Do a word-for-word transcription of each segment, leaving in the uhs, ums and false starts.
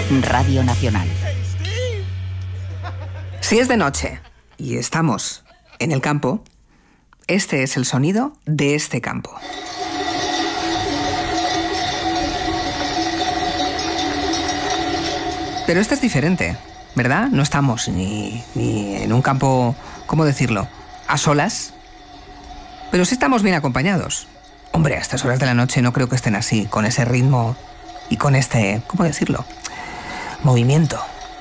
Radio Nacional. Si es de noche y estamos en el campo, este es el sonido de este campo. Pero este es diferente, ¿verdad? No estamos ni, ni en un campo, ¿cómo decirlo?, a solas, pero sí estamos bien acompañados. Hombre, a estas horas de la noche no creo que estén así, con ese ritmo y con este, ¿cómo decirlo?, movimiento.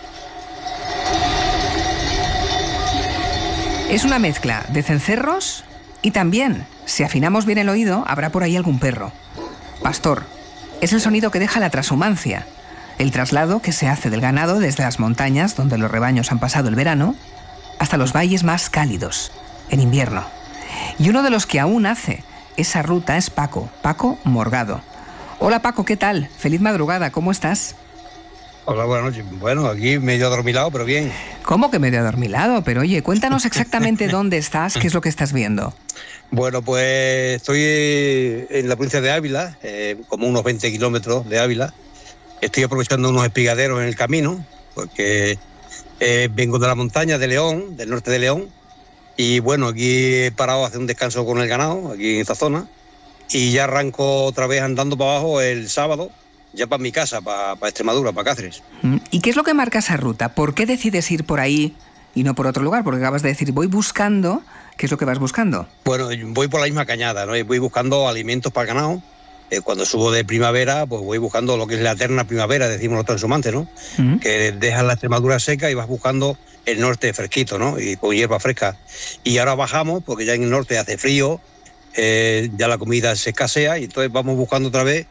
Es una mezcla de cencerros y también, si afinamos bien el oído, habrá por ahí algún perro. Pastor, es el sonido que deja la trashumancia, el traslado que se hace del ganado desde las montañas, donde los rebaños han pasado el verano, hasta los valles más cálidos, en invierno. Y uno de los que aún hace esa ruta es Paco, Paco Morgado. Hola Paco, ¿qué tal? Feliz madrugada, ¿cómo estás? Hola, buenas noches. Bueno, aquí medio adormilado, pero bien. ¿Cómo que medio adormilado? Pero oye, cuéntanos exactamente dónde estás, qué es lo que estás viendo. Bueno, pues estoy en la provincia de Ávila, eh, como unos veinte kilómetros de Ávila. Estoy aprovechando unos espigaderos en el camino, porque eh, vengo de la montaña de León, del norte de León, y bueno, aquí he parado a hacer un descanso con el ganado, aquí en esta zona, y ya arranco otra vez andando para abajo el sábado, ya para mi casa, para, para Extremadura, para Cáceres. ¿Y qué es lo que marca esa ruta? ¿Por qué decides ir por ahí y no por otro lugar? Porque acabas de decir, voy buscando, ¿qué es lo que vas buscando? Bueno, voy por la misma cañada, ¿no? Voy buscando alimentos para el ganado. Eh, cuando subo de primavera, pues voy buscando lo que es la eterna primavera, decimos los transhumantes, ¿no? Uh-huh. Que dejas la Extremadura seca y vas buscando el norte fresquito, ¿no? Y con hierba fresca. Y ahora bajamos, porque ya en el norte hace frío, eh, ya la comida se escasea, y entonces vamos buscando otra vez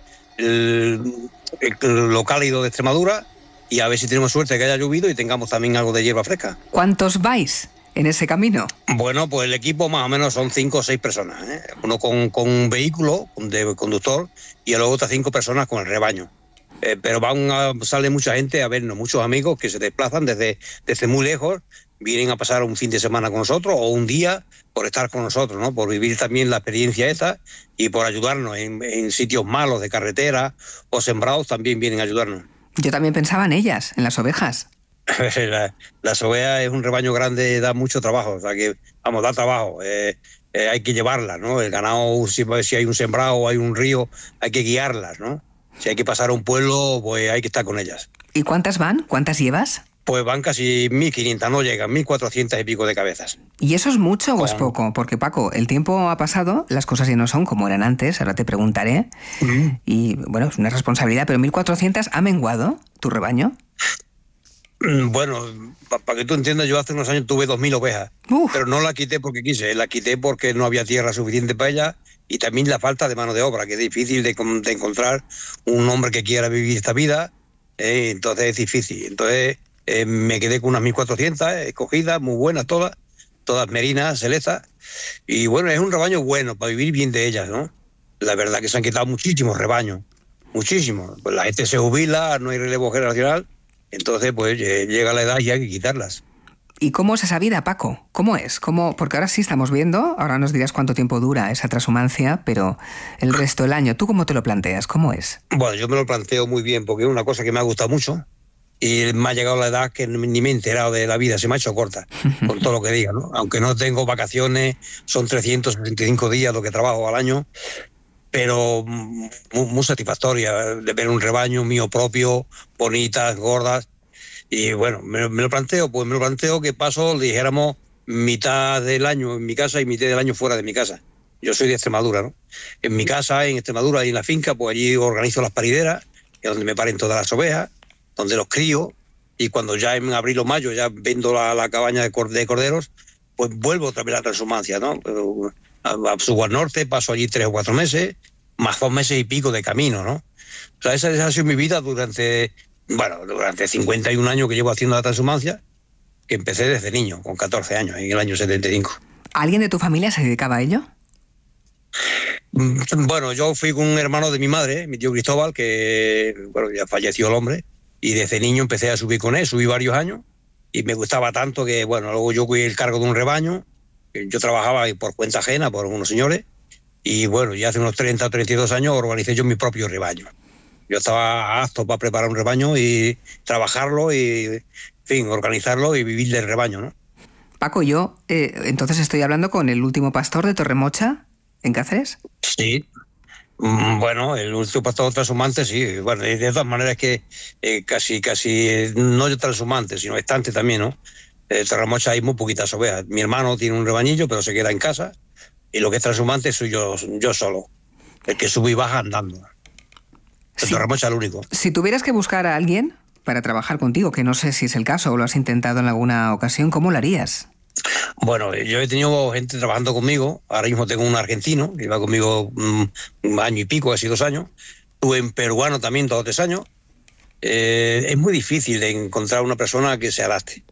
el, el, lo cálido de Extremadura, y a ver si tenemos suerte que haya llovido y tengamos también algo de hierba fresca. ¿Cuántos vais en ese camino? Bueno, pues el equipo más o menos son cinco o seis personas, ¿eh? Uno con, con un vehículo de conductor y luego otras cinco personas con el rebaño. Eh, pero van a, sale mucha gente a vernos, muchos amigos que se desplazan desde, desde muy lejos, vienen a pasar un fin de semana con nosotros o un día por estar con nosotros, ¿no? Por vivir también la experiencia esta y por ayudarnos en, en sitios malos de carretera o sembrados, también vienen a ayudarnos. Yo también pensaba en ellas, en las ovejas. la, las ovejas es un rebaño grande, da mucho trabajo, o sea que, vamos, da trabajo, eh, eh, hay que llevarlas, ¿no? El ganado, si, si hay un sembrado o hay un río, hay que guiarlas, ¿no? Si hay que pasar a un pueblo, pues hay que estar con ellas. ¿Y cuántas van? ¿Cuántas llevas? Pues van casi mil quinientas, no llegan, mil cuatrocientas y pico de cabezas. ¿Y eso es mucho o es poco? Porque, Paco, el tiempo ha pasado, las cosas ya no son como eran antes, ahora te preguntaré. Uh-huh. Y, bueno, es una responsabilidad, pero mil cuatrocientas, ¿ha menguado tu rebaño? Bueno, para pa que tú entiendas, yo hace unos años tuve dos mil ovejas, Uf. pero no la quité porque quise, la quité porque no había tierra suficiente para ellas y también la falta de mano de obra, que es difícil de, de encontrar un hombre que quiera vivir esta vida, eh, entonces es difícil. Entonces eh, me quedé con unas mil cuatrocientas escogidas, muy buenas todas, todas merinas, selezas, y bueno, es un rebaño bueno para vivir bien de ellas, ¿no? La verdad que se han quitado muchísimos rebaños, muchísimos. Pues la gente se jubila, no hay relevo generacional. Entonces, pues, llega la edad y hay que quitarlas. ¿Y cómo es esa vida, Paco? ¿Cómo es? ¿Cómo? Porque ahora sí estamos viendo, ahora nos dirás cuánto tiempo dura esa transhumancia, pero el resto del año, ¿tú cómo te lo planteas? ¿Cómo es? Bueno, yo me lo planteo muy bien, porque es una cosa que me ha gustado mucho y me ha llegado la edad que ni me he enterado de la vida, se me ha hecho corta, con todo lo que diga, ¿no? Aunque no tengo vacaciones, son trescientos sesenta y cinco días lo que trabajo al año, pero muy, muy satisfactoria de ver un rebaño mío propio, bonitas, gordas, y bueno, me, me lo planteo, pues me lo planteo que paso, dijéramos, mitad del año en mi casa y mitad del año fuera de mi casa. Yo soy de Extremadura, ¿no? En mi casa, en Extremadura y en la finca, pues allí organizo las parideras, que es donde me paren todas las ovejas, donde los crío, y cuando ya en abril o mayo ya vendo la, la cabaña de, de corderos, pues vuelvo otra vez a la transhumancia, ¿no? Pero, A, a, subo al norte, paso allí tres o cuatro meses, más dos meses y pico de camino, ¿no? O sea, esa, esa ha sido mi vida durante, bueno, durante cincuenta y un años que llevo haciendo la transhumancia, que empecé desde niño, con catorce años, en el año setenta y cinco. ¿Alguien de tu familia se dedicaba a ello? Bueno, yo fui con un hermano de mi madre, mi tío Cristóbal, que, bueno, ya falleció el hombre, y desde niño empecé a subir con él, subí varios años, y me gustaba tanto que, bueno, luego yo cogí el cargo de un rebaño. Yo trabajaba por cuenta ajena por unos señores y bueno, ya hace unos treinta o treinta y dos años organicé yo mi propio rebaño. Yo estaba apto para preparar un rebaño y trabajarlo y, en fin, organizarlo y vivir del rebaño, ¿no? Paco, yo, eh, entonces estoy hablando con el último pastor de Torremocha, en Cáceres. Sí. Bueno, el último pastor transhumante, sí. Bueno, de todas maneras que eh, casi, casi, eh, no yo transhumante, sino estante también, ¿no? En Torremocha hay muy poquitas ovejas. Mi hermano tiene un rebañillo, pero se queda en casa. Y lo que es transhumante soy yo, yo solo. El que sube y baja andando. En Sí. Torremocha es el único. Si tuvieras que buscar a alguien para trabajar contigo, que no sé si es el caso o lo has intentado en alguna ocasión, ¿cómo lo harías? Bueno, yo he tenido gente trabajando conmigo. Ahora mismo tengo un argentino que iba conmigo um, un año y pico, casi dos años. Tuve un peruano también, dos o tres años. Eh, es muy difícil de encontrar una persona que se adapte.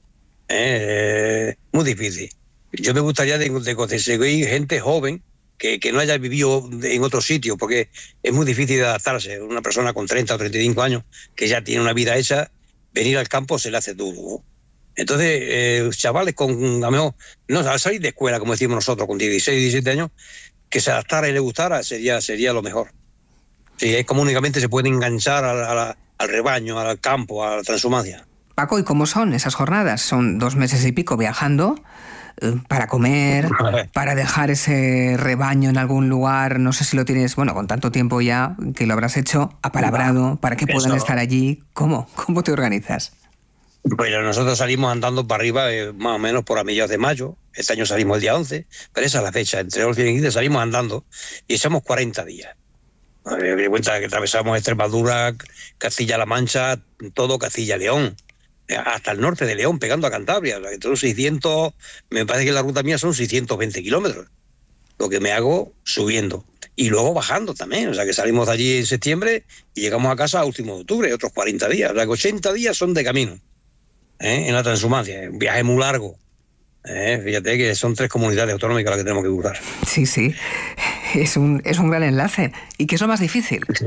Eh, muy difícil. Yo me gustaría de, de conseguir gente joven que, que no haya vivido en otro sitio, porque es muy difícil de adaptarse. Una persona con treinta o treinta y cinco años que ya tiene una vida hecha, venir al campo se le hace duro, ¿no? Entonces, eh, chavales con, a lo mejor, no, al salir de escuela, como decimos nosotros, con dieciséis, diecisiete años, que se adaptara y le gustara, sería, sería lo mejor. Sí, es como únicamente se puede enganchar al, al, al rebaño, al campo, a la transhumancia. Paco, ¿y cómo son esas jornadas? Son dos meses y pico viajando eh, para comer, para dejar ese rebaño en algún lugar, no sé si lo tienes, bueno, con tanto tiempo ya que lo habrás hecho, apalabrado, para que puedan Eso. estar allí. ¿Cómo? ¿Cómo te organizas? Bueno, nosotros salimos andando para arriba eh, más o menos por a mediados de mayo. Este año salimos el día once, pero esa es la fecha. Entre once y quince salimos andando y echamos cuarenta días. Me doy cuenta que atravesamos Extremadura, Castilla-La Mancha, todo Castilla-León, hasta el norte de León, pegando a Cantabria. Son seiscientos, me parece que la ruta mía son seiscientos veinte kilómetros. Lo que me hago subiendo. Y luego bajando también. O sea, que salimos de allí en septiembre y llegamos a casa a último de octubre, otros cuarenta días. O sea, que ochenta días son de camino. ¿Eh? En la transhumancia, un viaje muy largo. ¿Eh? Fíjate que son tres comunidades autonómicas las que tenemos que cruzar. Sí, sí, es un, es un gran enlace. ¿Y qué es lo más difícil? Sí.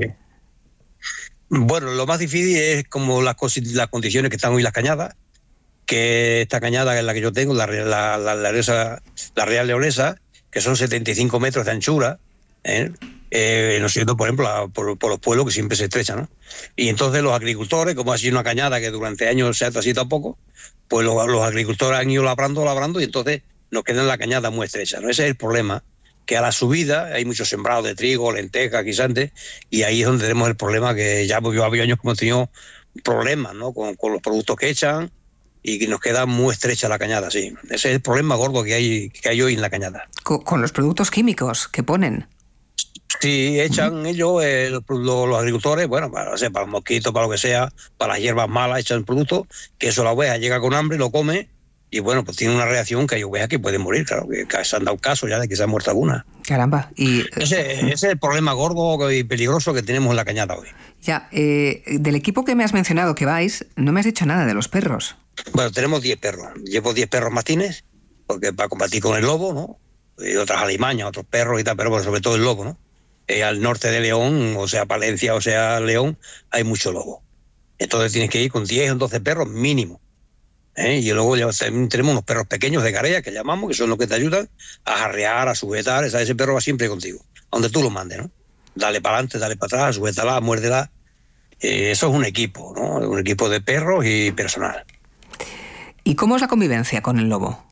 Bueno, lo más difícil es como las, las condiciones que están hoy las cañadas, que esta cañada es la que yo tengo, la, la, la, la, leonesa, la Real Leonesa, que son setenta y cinco metros de anchura, ¿eh? Eh, no sé, por ejemplo, la, por, por los pueblos que siempre se estrechan, ¿no? Y entonces los agricultores, como ha sido una cañada que durante años se ha trasito a poco, pues los, los agricultores han ido labrando, labrando y entonces nos queda la cañada muy estrecha, ¿no? Ese es el problema, que a la subida hay muchos sembrados de trigo, lentejas, guisantes, y ahí es donde tenemos el problema que ya yo había años que hemos tenido problemas, ¿no? Con, con los productos que echan y que nos queda muy estrecha la cañada, sí. Ese es el problema gordo que hay, que hay hoy en la cañada. Con, con los productos químicos que ponen. Sí, echan ellos, eh, los, los agricultores, bueno, para, o sea, para el mosquito, para lo que sea, para las hierbas malas, echan productos, que eso la oveja llega con hambre, lo come, y bueno, pues tiene una reacción que hay ovejas que pueden morir, claro, que, que se han dado caso ya de que se han muerto alguna. Caramba. Y ese, ese es el problema gordo y peligroso que tenemos en la cañada hoy. Ya, eh, del equipo que me has mencionado que vais, no me has dicho nada de los perros. Bueno, tenemos diez perros. Llevo diez perros mastines, porque para combatir con el lobo, ¿no? Y otras alimañas, otros perros y tal, pero bueno, sobre todo el lobo, ¿no? Eh, al norte de León, o sea, Palencia, o sea, León, hay mucho lobo. Entonces tienes que ir con diez o doce perros mínimo. ¿Eh? Y luego ya tenemos unos perros pequeños de carrera que llamamos, que son los que te ayudan a jarrear, a sujetar. Esa, ese perro va siempre contigo, donde tú lo mandes, ¿no? Dale para adelante, dale para atrás, sujétala, muérdela. Eh, eso es un equipo, ¿no? Un equipo de perros y personal. ¿Y cómo es la convivencia con el lobo?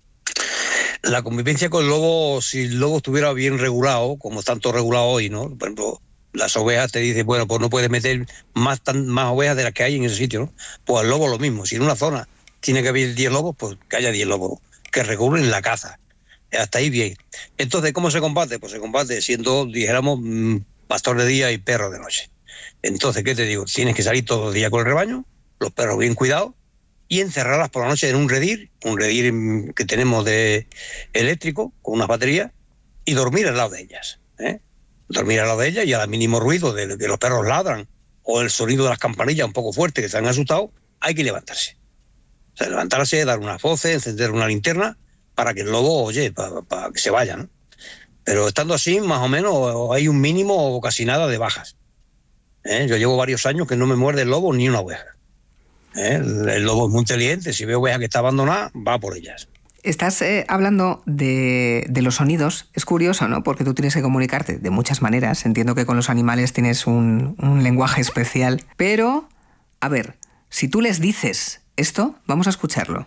La convivencia con el lobo, si el lobo estuviera bien regulado, como está todo regulado hoy, ¿no? Por ejemplo, las ovejas te dicen, bueno, pues no puedes meter más, tan, más ovejas de las que hay en ese sitio, ¿no? Pues al lobo lo mismo. Si en una zona tiene que haber diez lobos, pues que haya diez lobos que regulen la caza. Hasta ahí bien. Entonces, ¿cómo se combate? Pues se combate siendo, dijéramos, pastor de día y perro de noche. Entonces, ¿qué te digo? Tienes que salir todos los días con el rebaño, los perros bien cuidados, y encerrarlas por la noche en un redir, un redir que tenemos de eléctrico, con unas baterías, y dormir al lado de ellas. ¿eh? Dormir al lado de ellas y al mínimo ruido de que los perros ladran o el sonido de las campanillas un poco fuerte que se han asustado, hay que levantarse. O sea, levantarse, dar unas voces, encender una linterna para que el lobo, oye, para, para que se vaya, ¿no? Pero estando así, más o menos, hay un mínimo o casi nada de bajas. ¿Eh? Yo llevo varios años que no me muerde el lobo ni una oveja. ¿Eh? El, el lobo es muy inteligente, si ve oveja que está abandonada, va por ellas. Estás eh, hablando de, de los sonidos. Es curioso, ¿no? Porque tú tienes que comunicarte de muchas maneras. Entiendo que con los animales tienes un, un lenguaje especial. Pero, a ver, si tú les dices esto, vamos a escucharlo.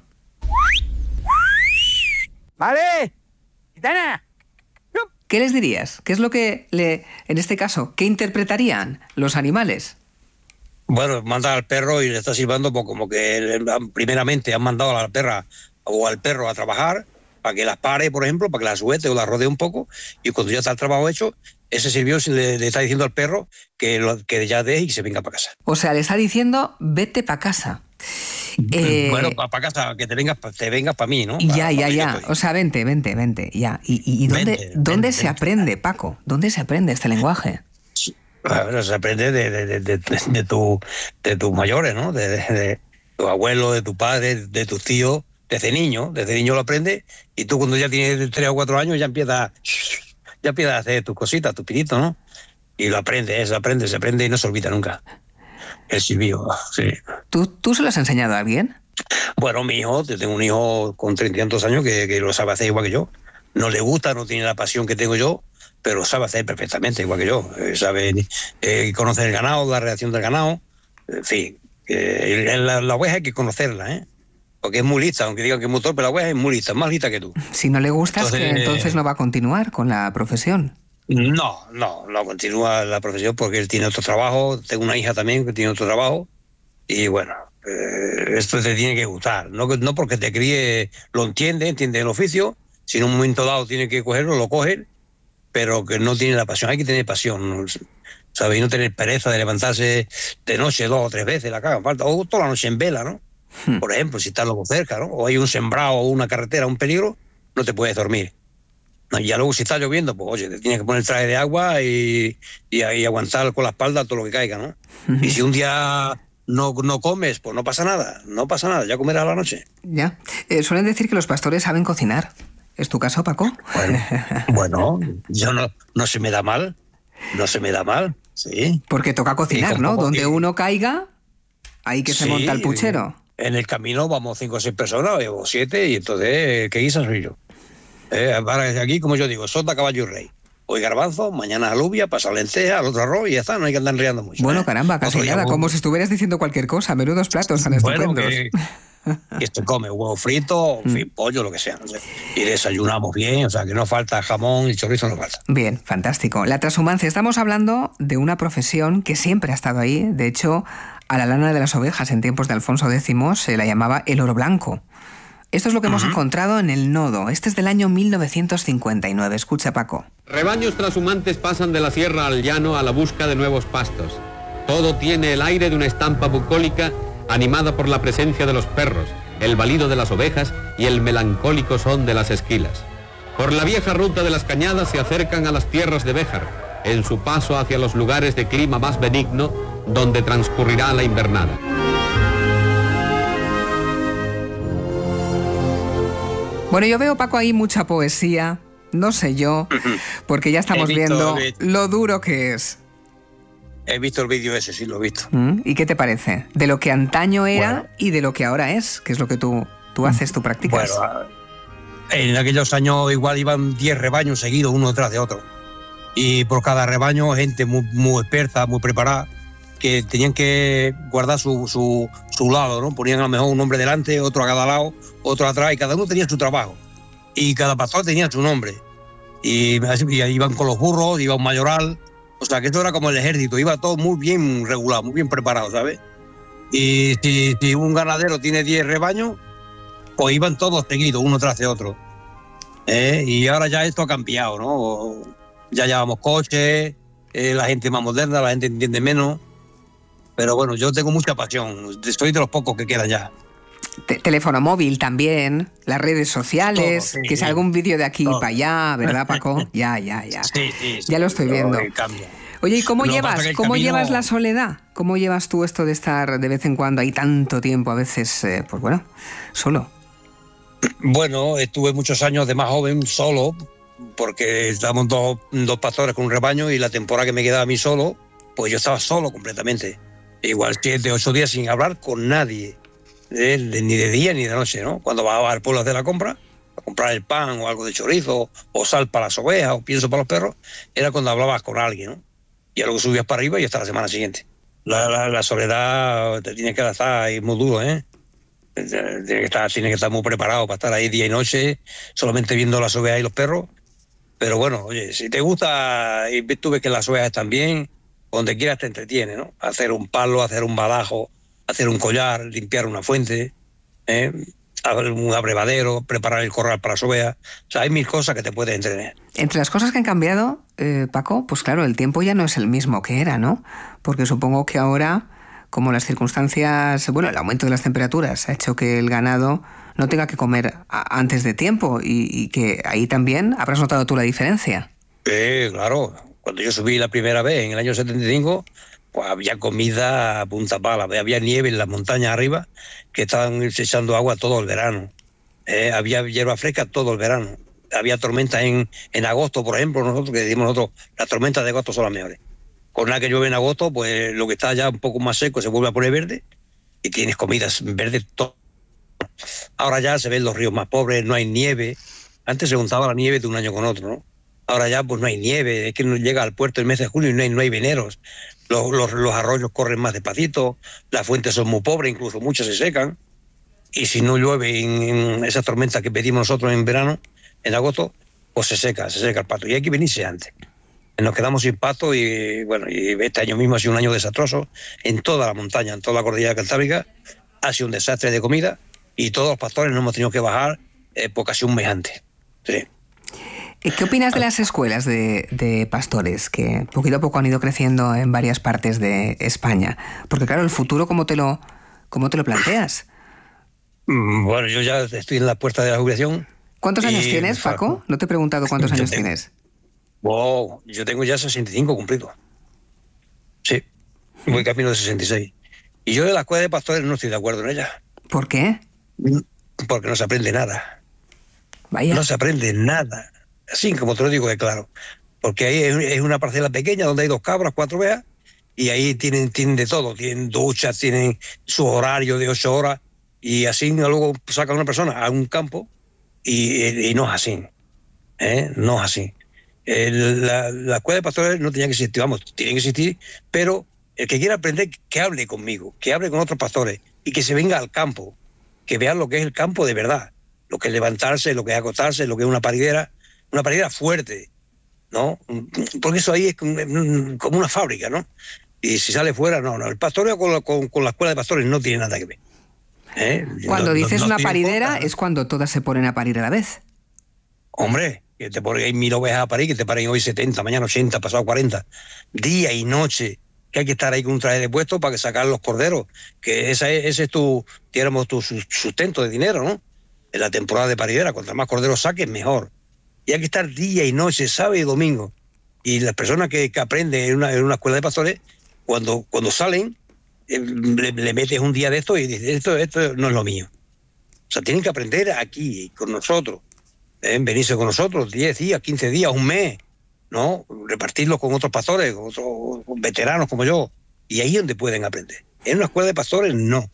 ¡Vale! ¡Gitana! ¿Qué les dirías? ¿Qué es lo que, le, en este caso, qué interpretarían los animales? Bueno, manda al perro y le está silbando pues, como que primeramente han mandado a la perra o al perro a trabajar para que las pare, por ejemplo, para que las suelte o las rodee un poco, y cuando ya está el trabajo hecho, ese sirvió le, le está diciendo al perro que, lo, que ya deje y que se venga para casa. O sea, le está diciendo, vete para casa. Eh, bueno, para pa casa, que te vengas, te vengas para mí, ¿no? Pa, ya, ya, ya. O sea, vente, vente, vente, ya. ¿Y, y, y dónde, vente, dónde vente, se vente. aprende, Paco? ¿Dónde se aprende este lenguaje? Bueno, se aprende de, de, de, de, de, tu, de tus mayores, ¿no? De, de, de tu abuelo, de tu padre, de tus tíos. Desde niño, desde niño lo aprende, y tú cuando ya tienes tres o cuatro años ya empiezas, ya empiezas a hacer tus cositas, tus pinitos, ¿no? Y lo aprendes, se aprende, se aprende y no se olvida nunca. El silbido, sí. ¿Tú, ¿Tú se lo has enseñado a alguien? Bueno, mi hijo, yo tengo un hijo con treinta y tantos años que, que lo sabe hacer igual que yo. No le gusta, no tiene la pasión que tengo yo, pero lo sabe hacer perfectamente igual que yo. Eh, sabe eh, conocer el ganado, la reacción del ganado, en fin. Eh, la, la oveja hay que conocerla, ¿eh? Porque es muy lista, aunque digan que es muy torpe, la oveja es muy lista, más lista que tú. Si no le gustas, entonces, que entonces no va a continuar con la profesión. No, no, no continúa la profesión porque él tiene otro trabajo. Tengo una hija también que tiene otro trabajo. Y bueno, eh, esto te tiene que gustar. No, no porque te críe, lo entiende, entiende el oficio. Si en un momento dado tiene que cogerlo, lo coge, pero que no tiene la pasión. Hay que tener pasión, ¿sabes? Y no tener pereza de levantarse de noche dos o tres veces la caga, falta, o toda la noche en vela, ¿no? Hmm. Por ejemplo, si estás luego cerca, ¿no? O hay un sembrado o una carretera, un peligro, no te puedes dormir. No, y ya luego si está lloviendo, pues oye, te tienes que poner el traje de agua y, y, y aguantar con la espalda todo lo que caiga, ¿no? Hmm. Y si un día no, no comes, pues no pasa nada, no pasa nada, ya comerás a la noche. Ya. Eh, suelen decir que los pastores saben cocinar. ¿Es tu caso, Paco? Bueno, bueno yo no, no se me da mal, no se me da mal, sí. Porque toca cocinar, ¿no? Donde y... uno caiga, ahí que se sí, monta el puchero. En el camino vamos cinco o seis personas, o siete, y entonces, ¿qué guisa soy yo? Eh, para aquí, como yo digo, sota, caballo y rey. Hoy garbanzo, mañana alubia, pasa lenteja, al otro arroz y ya está, no hay que andar enriando mucho. Bueno, ¿eh? caramba, casi Otro nada, como si estuvieras diciendo cualquier cosa, menudos platos tan bueno, estupendos. Que, que se come huevo frito, en fin, pollo, lo que sea, no sé. Y desayunamos bien, o sea, que no falta jamón y chorizo, no falta. Bien, fantástico. La transhumancia, estamos hablando de una profesión que siempre ha estado ahí. De hecho, a la lana de las ovejas en tiempos de Alfonso X se la llamaba el oro blanco. Esto es lo que uh-huh. hemos encontrado en el Nodo. Este es del año mil novecientos cincuenta y nueve. Escucha, Paco. Rebaños transhumantes pasan de la sierra al llano a la busca de nuevos pastos. Todo tiene el aire de una estampa bucólica animada por la presencia de los perros, el balido de las ovejas y el melancólico son de las esquilas. Por la vieja ruta de las cañadas se acercan a las tierras de Béjar, en su paso hacia los lugares de clima más benigno, donde transcurrirá la invernada. Bueno, yo veo, Paco, ahí mucha poesía, no sé yo, porque ya estamos viendo lo duro que es. He visto el vídeo ese, sí, lo he visto. ¿Y qué te parece? De lo que antaño era bueno. y de lo que ahora es, que es lo que tú, tú haces, tú practicas. Bueno, en aquellos años igual iban diez rebaños seguidos, uno detrás de otro. Y por cada rebaño, gente muy, muy experta, muy preparada, que tenían que guardar su, su, su lado, ¿no? Ponían a lo mejor un hombre delante, otro a cada lado, otro atrás, y cada uno tenía su trabajo. Y cada pastor tenía su nombre. Y, y iban con los burros, iba un mayoral. O sea, que esto era como el ejército, iba todo muy bien regulado, muy bien preparado, ¿sabes? Y si, si un ganadero tiene diez rebaños, pues iban todos seguidos, uno tras de otro. ¿Eh? Y ahora ya esto ha cambiado, ¿no? Ya llevamos coches, eh, la gente más moderna, la gente entiende menos. Pero bueno, yo tengo mucha pasión, soy de los pocos que quedan ya. T- teléfono móvil también, las redes sociales, todo, sí, que si algún vídeo de aquí todo. Para allá, ¿verdad, Paco? Ya, ya, ya. Sí, sí, sí, ya lo estoy viendo. Oye, ¿y cómo Lo llevas cómo camino... llevas la soledad? ¿Cómo llevas tú esto de estar de vez en cuando ahí tanto tiempo, a veces, eh, pues bueno, solo? Bueno, estuve muchos años de más joven solo, porque estábamos dos, dos pastores con un rebaño y la temporada que me quedaba a mí solo, pues yo estaba solo completamente. Igual siete, ocho días sin hablar con nadie. Eh, ni de día ni de noche, ¿no? Cuando vas al pueblo a hacer la compra, a comprar el pan o algo de chorizo, o sal para las ovejas, o pienso para los perros, era cuando hablabas con alguien, ¿no? Y luego subías para arriba y hasta la semana siguiente. La, la, la soledad te tiene que adaptar y es muy duro, ¿eh? Tiene que estar, tiene que estar muy preparado para estar ahí día y noche, solamente viendo las ovejas y los perros. Pero bueno, oye, si te gusta y tú ves que las ovejas están bien, donde quieras te entretiene, ¿no? Hacer un palo, hacer un badajo, hacer un collar, limpiar una fuente, ¿eh? Un abrevadero, preparar el corral para las ovejas. O sea, hay mil cosas que te pueden entretener. Entre las cosas que han cambiado, eh, Paco, pues claro, el tiempo ya no es el mismo que era, ¿no? Porque supongo que ahora, como las circunstancias, bueno, el aumento de las temperaturas ha hecho que el ganado no tenga que comer a, antes de tiempo y, y que ahí también habrás notado tú la diferencia. Sí, claro. Cuando yo subí la primera vez, en el año setenta y cinco, pues había comida a punta pala, había nieve en las montañas arriba que estaban echando agua todo el verano. Eh, había hierba fresca todo el verano. Había tormentas en, en agosto, por ejemplo, nosotros que decimos nosotros, las tormentas de agosto son las mejores. Con nada que llueve en agosto, pues lo que está ya un poco más seco se vuelve a poner verde y tienes comidas verdes todo. Ahora ya se ven los ríos más pobres, no hay nieve. Antes se juntaba la nieve de un año con otro, ¿no? Ahora ya pues no hay nieve, es que no llega al puerto el mes de junio y no hay, no hay veneros. Los, los, los arroyos corren más despacito, las fuentes son muy pobres, incluso muchas se secan. Y si no llueve en, en esas tormentas que pedimos nosotros en verano, en agosto, pues se seca, se seca el pasto. Y hay que venirse antes. Nos quedamos sin pasto y bueno, y este año mismo ha sido un año desastroso en toda la montaña, en toda la cordillera cantábrica. Ha sido un desastre de comida y todos los pastores nos hemos tenido que bajar eh, por casi un mes antes. Sí. ¿Qué opinas de las escuelas de, de pastores que poquito a poco han ido creciendo en varias partes de España? Porque claro, el futuro, ¿cómo te lo, cómo te lo planteas? Bueno, yo ya estoy en la puerta de la jubilación. ¿Cuántos años y, tienes, Paco? No te he preguntado cuántos años tengo, tienes. Wow, yo tengo ya sesenta y cinco cumplidos. Sí, voy camino de sesenta y seis. Y yo de la escuela de pastores no estoy de acuerdo en ella. ¿Por qué? Porque no se aprende nada. Vaya. No se aprende nada. Así como te lo digo de claro. Porque ahí es una parcela pequeña donde hay dos cabras, cuatro ovejas, y ahí tienen, tienen de todo. Tienen duchas, tienen su horario de ocho horas, y así luego sacan a una persona a un campo, y, y no es así. ¿Eh? No es así. El, la, la escuela de pastores no tenía que existir, vamos, tiene que existir, pero el que quiera aprender, que hable conmigo, que hable con otros pastores, y que se venga al campo, que vean lo que es el campo de verdad, lo que es levantarse, lo que es acostarse, lo que es una paridera, una paridera fuerte, ¿no? Porque eso ahí es como una fábrica, ¿no? Y si sale fuera, no, no. El pastoreo con la, con, con la escuela de pastores no tiene nada que ver. ¿Eh? Cuando no, dices no, no una paridera importa. es cuando todas se ponen a parir a la vez. Hombre, que te ponen hay mil ovejas a parir, que te paren hoy setenta, mañana ochenta, pasado cuarenta. Día y noche, que hay que estar ahí con un traje de puesto para que sacar los corderos, que esa es, ese es tu, digamos, tu sustento de dinero, ¿no? En la temporada de paridera, cuanto más corderos saques, mejor. Y hay que estar día y noche, sábado y domingo. Y las personas que, que aprenden en una, en una escuela de pastores, cuando, cuando salen, eh, le, le metes un día de esto y dices, esto, esto no es lo mío. O sea, tienen que aprender aquí, con nosotros. ¿Eh? Venirse con nosotros diez días, quince días, un mes, ¿no? Repartirlos con otros pastores, con otros con veteranos como yo. Y ahí es donde pueden aprender. En una escuela de pastores, no.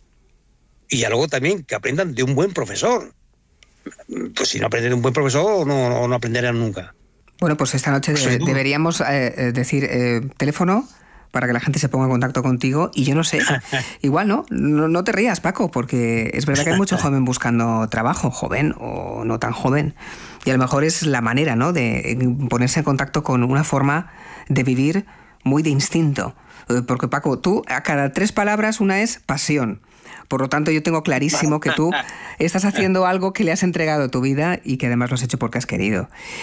Y luego también que aprendan de un buen profesor. Pues si no aprenden de un buen profesor, no, no, no aprenderán nunca. Bueno, pues esta noche de, deberíamos eh, decir eh, teléfono para que la gente se ponga en contacto contigo. Y yo no sé, igual no, no, no te rías, Paco, porque es verdad que hay mucho joven buscando trabajo, joven o no tan joven. Y a lo mejor es la manera, ¿no?, de ponerse en contacto con una forma de vivir muy de instinto. Porque, Paco, tú a cada tres palabras una es pasión. Por lo tanto, yo tengo clarísimo que tú estás haciendo algo que le has entregado a tu vida y que además lo has hecho porque has querido.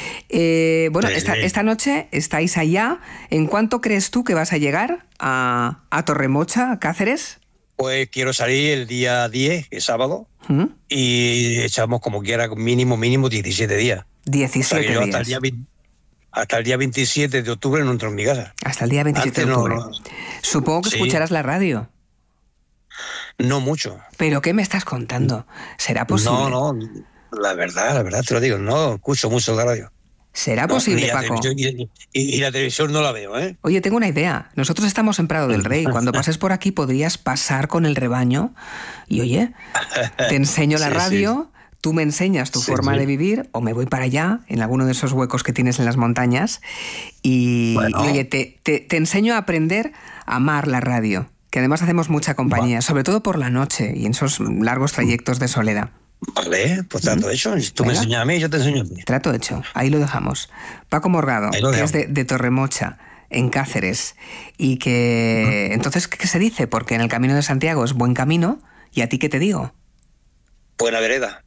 Eh, bueno, esta, esta noche estáis allá. ¿En cuánto crees tú que vas a llegar a, a Torremocha, a Cáceres? Pues quiero salir el día diez, que es sábado, ¿Mm? y echamos como quiera mínimo, mínimo diecisiete días. diecisiete o sea, yo días. Hasta el, día veinte, hasta el día veintisiete de octubre no entro en mi casa. Hasta el día veintisiete Antes de octubre. No, no. Supongo que sí. Escucharás la radio. No mucho. ¿Pero qué me estás contando? ¿Será posible? No, no, la verdad, la verdad te lo digo, no escucho mucho la radio. ¿Será no, posible, Paco? Y, y, y la televisión no la veo, ¿eh? Oye, tengo una idea. Nosotros estamos en Prado del Rey. Cuando pases por aquí podrías pasar con el rebaño y, oye, te enseño la radio, sí, sí. tú me enseñas tu Sí, forma sí. de vivir, o me voy para allá, en alguno de esos huecos que tienes en las montañas, y, Bueno. y, oye, te, te, te enseño a aprender a amar la radio, que además hacemos mucha compañía, Va. sobre todo por la noche y en esos largos trayectos de soledad. Vale, pues trato hecho. Si tú Venga. me enseñas a mí, yo te enseño a ti. Trato hecho, ahí lo dejamos. Paco Morgado, Ahí lo que es dejamos. de, de Torremocha, en Cáceres, y que... Entonces, ¿qué se dice? Porque en el Camino de Santiago es buen camino, ¿y a ti qué te digo? Buena vereda.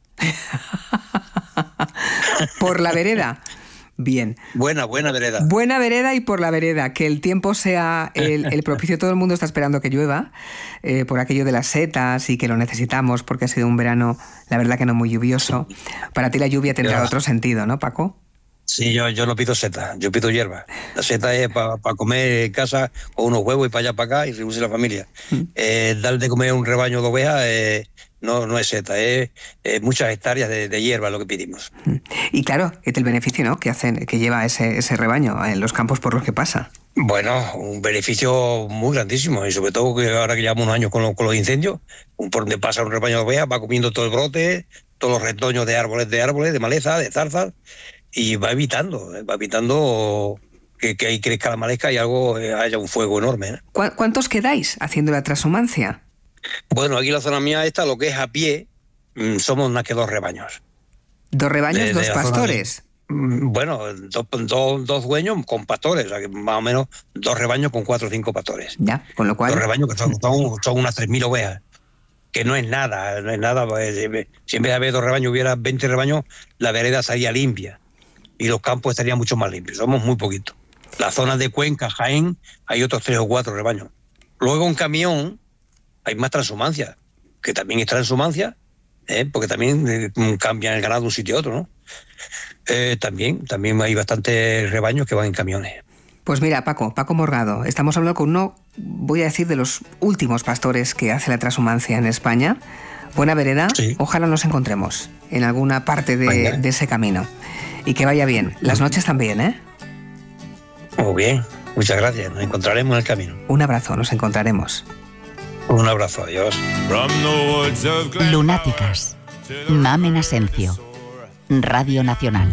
Por la vereda. Bien. Buena, buena vereda. Buena vereda y por la vereda, que el tiempo sea el, el propicio. Todo el mundo está esperando que llueva, eh, por aquello de las setas y que lo necesitamos porque ha sido un verano, la verdad que no muy lluvioso. Para ti la lluvia tendrá Ya. otro sentido, ¿no, Paco? Sí, yo, yo no pido seta, yo pido hierba. La seta es para pa comer en casa con unos huevos y para allá para acá y reducir la familia. Mm. Eh, dar de comer a un rebaño de ovejas eh, no, no es seta, es eh, muchas hectáreas de, de hierba lo que pedimos. Y claro, es el beneficio, ¿no?, que hacen, que lleva ese, ese rebaño en los campos por los que pasa. Bueno, un beneficio muy grandísimo y sobre todo que ahora que llevamos unos años con, lo, con los incendios, un, por donde pasa un rebaño de ovejas va comiendo todo el brote, todos los retoños de árboles, de árboles, de maleza, de zarzas, y va evitando, va evitando que, que ahí crezca la maleza y algo eh, haya un fuego enorme, ¿eh? ¿Cu- ¿Cuántos quedáis haciendo la transhumancia? Bueno, aquí en la zona mía esta, lo que es a pie, mm, somos más que dos rebaños. Dos rebaños, De- de dos la zona de- pastores. Mm, Bueno, dos, dos, dos dueños con pastores, o sea que más o menos dos rebaños con cuatro o cinco pastores. Ya, con lo cual... Dos rebaños que son, son, son unas tres mil ovejas, que no es nada, no es nada. Pues, si en vez de haber dos rebaños hubiera veinte rebaños, la vereda estaría limpia y los campos estarían mucho más limpios. Somos muy poquitos. Las zonas de Cuenca, Jaén, hay otros tres o cuatro rebaños. Luego en camión hay más transhumancia, que también es transhumancia, ¿eh? Porque también eh, cambian el ganado de un sitio a otro, ¿no? Eh, también, también hay bastantes rebaños que van en camiones. Pues mira, Paco, Paco Morgado, estamos hablando con uno, voy a decir, de los últimos pastores que hace la transhumancia en España. Buena vereda, Sí. ojalá nos encontremos en alguna parte de, Venga. de ese camino. Y que vaya bien. Las noches también, ¿eh? Muy bien, muchas gracias. Nos encontraremos en el camino. Un abrazo, nos encontraremos. Un abrazo, adiós. Lunáticas. Mamen Asencio. Radio Nacional.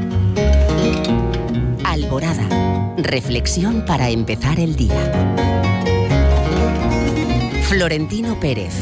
Alborada. Reflexión para empezar el día. Florentino Pérez.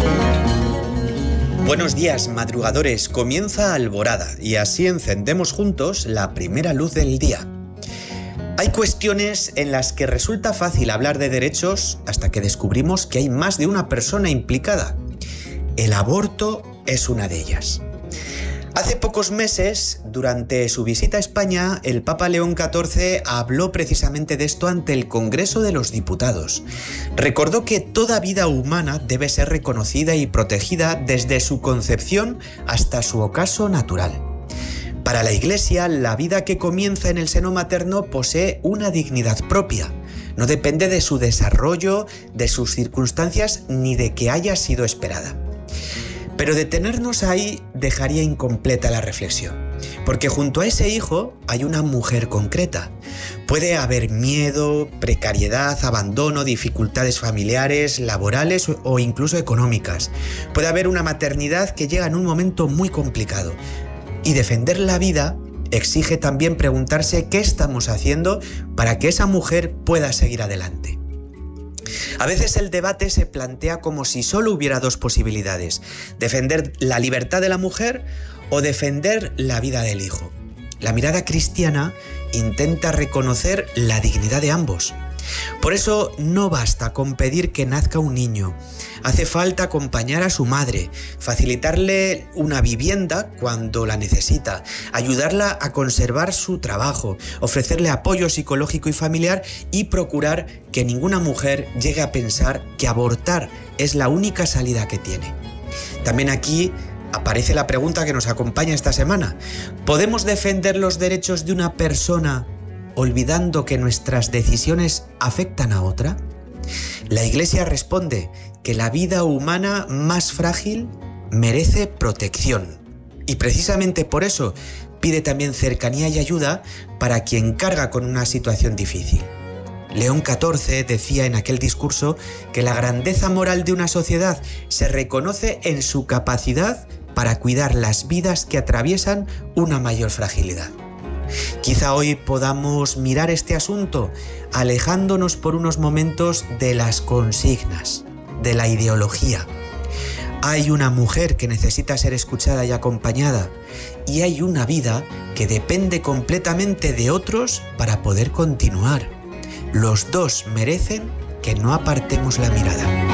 Buenos días, madrugadores. Comienza Alborada y así encendemos juntos la primera luz del día. Hay cuestiones en las que resulta fácil hablar de derechos hasta que descubrimos que hay más de una persona implicada. El aborto es una de ellas. Hace pocos meses, durante su visita a España, el Papa León catorce habló precisamente de esto ante el Congreso de los Diputados. Recordó que toda vida humana debe ser reconocida y protegida desde su concepción hasta su ocaso natural. Para la Iglesia, la vida que comienza en el seno materno posee una dignidad propia. No depende de su desarrollo, de sus circunstancias, ni de que haya sido esperada. Pero detenernos ahí dejaría incompleta la reflexión, porque junto a ese hijo hay una mujer concreta. Puede haber miedo, precariedad, abandono, dificultades familiares, laborales o incluso económicas. Puede haber una maternidad que llega en un momento muy complicado. Y defender la vida exige también preguntarse qué estamos haciendo para que esa mujer pueda seguir adelante. A veces el debate se plantea como si solo hubiera dos posibilidades: defender la libertad de la mujer o defender la vida del hijo. La mirada cristiana intenta reconocer la dignidad de ambos. Por eso no basta con pedir que nazca un niño. Hace falta acompañar a su madre, facilitarle una vivienda cuando la necesita, ayudarla a conservar su trabajo, ofrecerle apoyo psicológico y familiar y procurar que ninguna mujer llegue a pensar que abortar es la única salida que tiene. También aquí aparece la pregunta que nos acompaña esta semana. ¿Podemos defender los derechos de una persona olvidando que nuestras decisiones afectan a otra? La Iglesia responde que la vida humana más frágil merece protección. Y precisamente por eso pide también cercanía y ayuda para quien carga con una situación difícil. León catorce decía en aquel discurso que la grandeza moral de una sociedad se reconoce en su capacidad para cuidar las vidas que atraviesan una mayor fragilidad. Quizá hoy podamos mirar este asunto alejándonos por unos momentos de las consignas, de la ideología. Hay una mujer que necesita ser escuchada y acompañada, y hay una vida que depende completamente de otros para poder continuar. Los dos merecen que no apartemos la mirada.